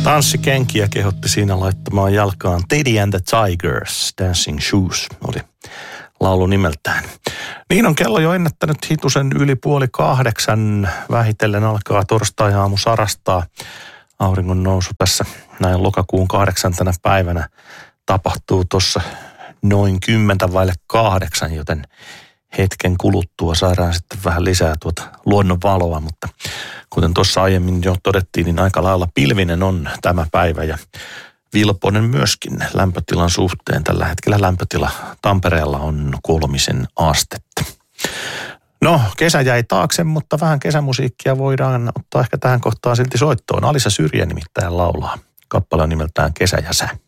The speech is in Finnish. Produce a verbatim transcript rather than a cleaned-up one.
Tanssikenkiä kehotti siinä laittamaan jalkaan. Teddy and the Tigers, Dancing Shoes oli laulu nimeltään. Niin on kello jo ennättänyt hitusen yli puoli kahdeksan. Vähitellen alkaa torstai-aamu sarastaa. Auringon nousu tässä näin lokakuun kahdeksantena päivänä tapahtuu tuossa noin kymmentä vaille kahdeksan, joten hetken kuluttua saadaan sitten vähän lisää tuota luonnon valoa, mutta kuten tuossa aiemmin jo todettiin, niin aika lailla pilvinen on tämä päivä ja vilponen myöskin lämpötilan suhteen. Tällä hetkellä lämpötila Tampereella on kolmisen astetta. No, kesä jäi taakse, mutta vähän kesämusiikkia voidaan ottaa ehkä tähän kohtaan silti soittoon. Alisa Syrjä nimittäin laulaa. Kappale on nimeltään Kesä ja sä.